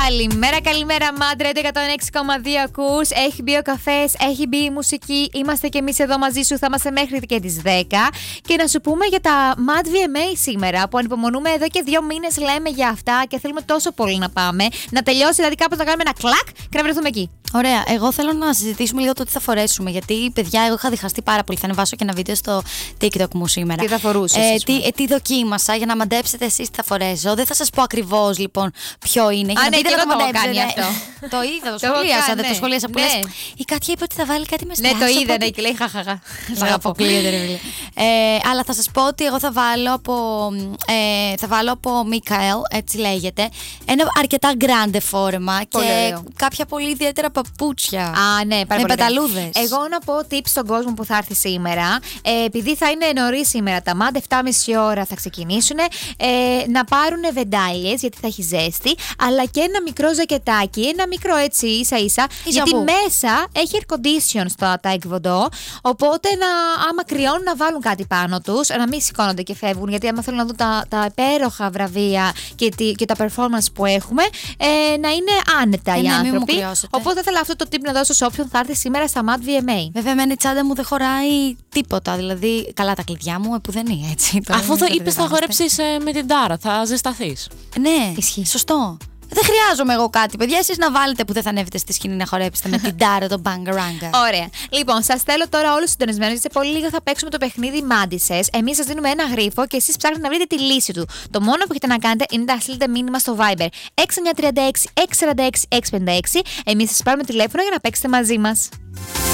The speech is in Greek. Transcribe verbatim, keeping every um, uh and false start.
Καλημέρα, καλημέρα, Μαντ Radio εκατόν έξι κόμμα δύο ακούς. Έχει μπει ο καφές, έχει μπει η μουσική. Είμαστε και εμείς εδώ μαζί σου, θα είμαστε μέχρι και τις δέκα. Και να σου πούμε για τα Mad βι εμ έι σήμερα, που ανυπομονούμε εδώ και δύο μήνες, λέμε για αυτά και θέλουμε τόσο πολύ να πάμε. Να τελειώσει, δηλαδή κάπως να κάνουμε ένα κλακ και να βρεθούμε εκεί. Ωραία, εγώ θέλω να συζητήσουμε λίγο το τι θα φορέσουμε. Γιατί, παιδιά, εγώ είχα διχαστεί πάρα πολύ. Θα ανεβάσω και ένα βίντεο στο TikTok μου σήμερα. Τι θα φορούσες? Ε, τι, ε, τι δοκίμασα για να μαντέψετε εσείς τι θα φορέσω. Δεν θα σας πω ακριβώς λοιπόν ποιο είναι. Α, ναι, και εγώ το έχω κάνει αυτό. Το είδα, το σχολίασα. Δεν το σχολίασα που λες. Η Κάτια είπε ότι θα βάλει κάτι με στράσο. Ναι, το είδα, ναι, και λέει χαχαχα. Θα αποκλείεται, ρε φίλε. Αλλά θα σας πω ότι εγώ θα βάλω από. Ε, θα βάλω από Μίκαελ, έτσι λέγεται. Ένα αρκετά γκράντε φόρεμα και κάποια πολύ ιδιαίτερα παπούτσια. Α, ναι, με πεταλούδες. Εγώ να πω tips στον κόσμο που θα έρθει σήμερα. Ε, επειδή θα είναι νωρίς σήμερα τα Mad, επτά και μισή ώρα θα ξεκινήσουν. Ε, να πάρουν βεντάλιες, γιατί θα έχει ζέστη. Αλλά και ένα μικρό ζακετάκι, ένα μικρό έτσι ίσα ίσα. Γιατί που? Μέσα έχει air condition στο τάικβοντό. Οπότε να, άμα κρυώνουν, να βάλουν κάτι πάνω τους. Να μην σηκώνονται και φεύγουν. Γιατί άμα θέλουν να δουν τα, τα υπέροχα βραβεία και, τη, και τα performance που έχουμε, ε, να είναι άνετα ε, οι ναι, άνθρωποι. Οπότε ήθελα αυτό το tip να δώσω σε όποιον θα έρθει σήμερα στα Mad βι εμ έι. Βέβαια, εμένα η τσάντα μου δεν χωράει τίποτα. Δηλαδή, καλά τα κλειδιά μου, που δεν είναι έτσι. Αφού θα είπες θα χορέψεις ε, με την Τάρα, θα ζεσταθείς. Ναι, ισχύει. Σωστό. Δεν χρειάζομαι εγώ κάτι, παιδιά. Εσείς να βάλετε που δεν θα ανέβετε στη σκηνή να χορέψετε με την Τάρα, τον μπαγκαράγκα. Ωραία. Λοιπόν, σας θέλω τώρα όλους συντονισμένους, γιατί σε πολύ λίγο θα παίξουμε το παιχνίδι Μάντισσες. Εμείς σας δίνουμε ένα γρίφο και εσείς ψάχνετε να βρείτε τη λύση του. Το μόνο που έχετε να κάνετε είναι να στείλετε μήνυμα στο Viber έξι εννιά τρία έξι έξι τέσσερα έξι έξι πέντε έξι. Εμείς σας πάρουμε τηλέφωνο για να παίξετε μαζί μας.